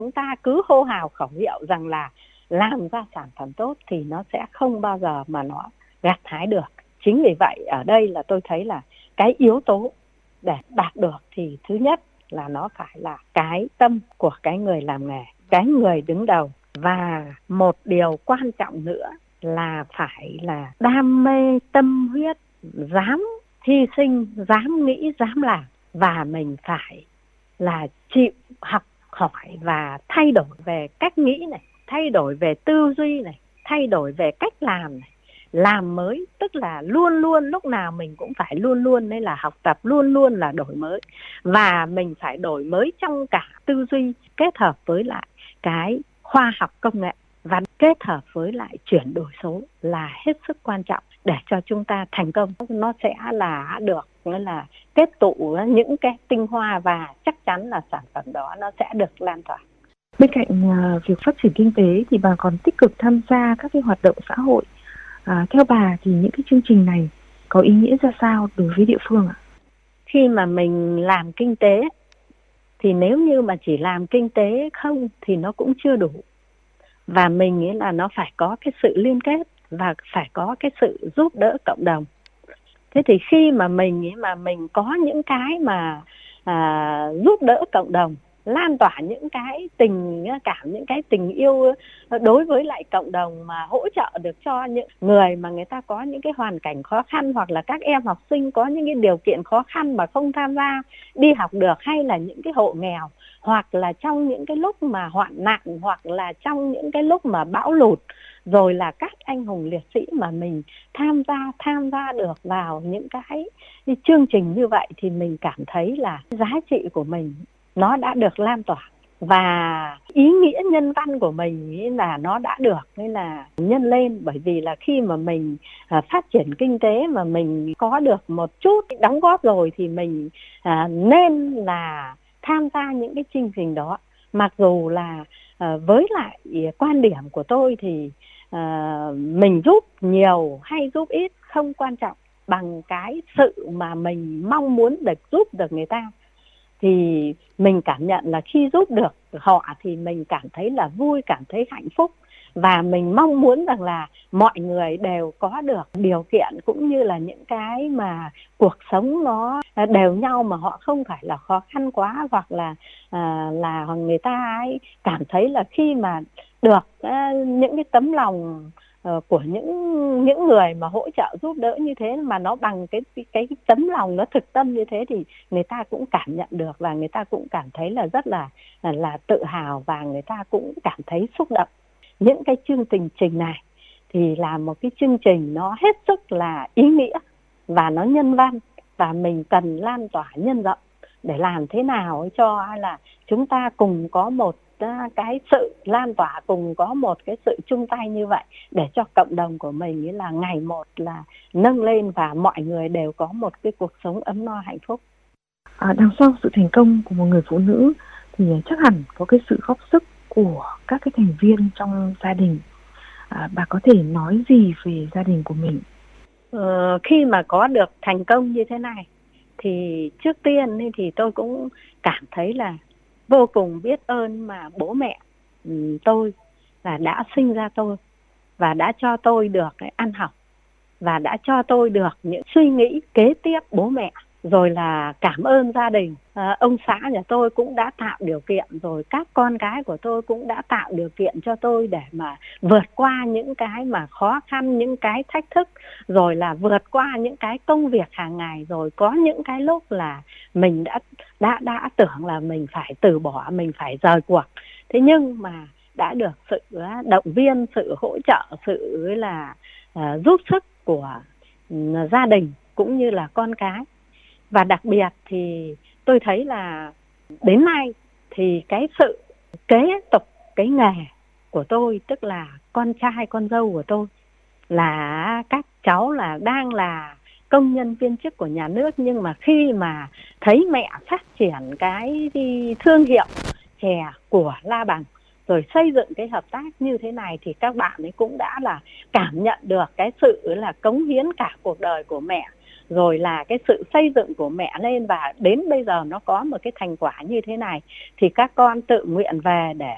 Chúng ta cứ hô hào khẩu hiệu rằng là làm ra sản phẩm tốt thì nó sẽ không bao giờ mà nó gặt hái được. Chính vì vậy ở đây là tôi thấy là cái yếu tố để đạt được thì thứ nhất là nó phải là cái tâm của cái người làm nghề, cái người đứng đầu. Và một điều quan trọng nữa là phải là đam mê, tâm huyết, dám hy sinh, dám nghĩ, dám làm. Và mình phải là chịu học hỏi và thay đổi về cách nghĩ này, thay đổi về tư duy này, thay đổi về cách làm này. Làm mới tức là luôn luôn lúc nào mình cũng phải luôn luôn nên là học tập, luôn luôn là đổi mới. Và mình phải đổi mới trong cả tư duy kết hợp với lại cái khoa học công nghệ và kết hợp với lại chuyển đổi số là hết sức quan trọng để cho chúng ta thành công. Nó sẽ là được là kết tụ những cái tinh hoa và chắc chắn là sản phẩm đó nó sẽ được lan tỏa. Bên cạnh việc phát triển kinh tế thì bà còn tích cực tham gia các cái hoạt động xã hội. Theo bà thì những cái chương trình này có ý nghĩa ra sao đối với địa phương ạ? Khi mà mình làm kinh tế thì nếu như mà chỉ làm kinh tế không thì nó cũng chưa đủ. Và mình nghĩ là nó phải có cái sự liên kết và phải có cái sự giúp đỡ cộng đồng. Thế thì khi mà mình có những cái mà giúp đỡ cộng đồng, lan tỏa những cái tình cảm, những cái tình yêu đối với lại cộng đồng, mà hỗ trợ được cho những người mà người ta có những cái hoàn cảnh khó khăn, hoặc là các em học sinh có những cái điều kiện khó khăn mà không tham gia đi học được, hay là những cái hộ nghèo, hoặc là trong những cái lúc mà hoạn nạn, hoặc là trong những cái lúc mà bão lụt, rồi là các anh hùng liệt sĩ mà mình tham gia được vào những cái chương trình như vậy thì mình cảm thấy là giá trị của mình nó đã được lan tỏa và ý nghĩa nhân văn của mình là nó đã được nên là nhân lên. Bởi vì là khi mà mình phát triển kinh tế mà mình có được một chút đóng góp rồi thì mình nên là tham gia những cái chương trình đó. Mặc dù là với lại quan điểm của tôi thì mình giúp nhiều hay giúp ít không quan trọng bằng cái sự mà mình mong muốn được giúp được người ta. Thì mình cảm nhận là khi giúp được họ thì mình cảm thấy là vui, cảm thấy hạnh phúc. Và mình mong muốn rằng là mọi người đều có được điều kiện cũng như là những cái mà cuộc sống nó đều nhau, mà họ không phải là khó khăn quá, hoặc là người ta ấy cảm thấy là khi mà được những cái tấm lòng của những người mà hỗ trợ giúp đỡ như thế, mà nó bằng cái tấm lòng nó thực tâm như thế, thì người ta cũng cảm nhận được và người ta cũng cảm thấy là rất là tự hào, và người ta cũng cảm thấy xúc động. Những cái chương trình này thì là một cái chương trình nó hết sức là ý nghĩa và nó nhân văn, và mình cần lan tỏa nhân rộng để làm thế nào cho là chúng ta cùng có một cái sự lan tỏa, cùng có một cái sự chung tay như vậy để cho cộng đồng của mình là ngày một là nâng lên và mọi người đều có một cái cuộc sống ấm no hạnh phúc. Đằng sau sự thành công của một người phụ nữ thì chắc hẳn có cái sự góp sức của các cái thành viên trong gia đình. Bà có thể nói gì về gia đình của mình? Khi mà có được thành công như thế này thì trước tiên thì tôi cũng cảm thấy là vô cùng biết ơn mà bố mẹ tôi là đã sinh ra tôi và đã cho tôi được cái ăn học và đã cho tôi được những suy nghĩ kế tiếp bố mẹ. Rồi là cảm ơn gia đình, ông xã nhà tôi cũng đã tạo điều kiện, rồi các con gái của tôi cũng đã tạo điều kiện cho tôi để mà vượt qua những cái mà khó khăn, những cái thách thức, rồi là vượt qua những cái công việc hàng ngày. Rồi có những cái lúc là mình đã tưởng là mình phải từ bỏ, mình phải rời cuộc. Thế nhưng mà đã được sự động viên, sự hỗ trợ, sự là giúp sức của gia đình cũng như là con cái. Và đặc biệt thì tôi thấy là đến nay thì cái sự kế tục cái nghề của tôi, tức là con trai con dâu của tôi là các cháu là đang là công nhân viên chức của nhà nước, nhưng mà khi mà thấy mẹ phát triển cái thương hiệu chè của La Bằng rồi xây dựng cái hợp tác như thế này thì các bạn ấy cũng đã là cảm nhận được cái sự là cống hiến cả cuộc đời của mẹ, rồi là cái sự xây dựng của mẹ lên, và đến bây giờ nó có một cái thành quả như thế này thì các con tự nguyện về để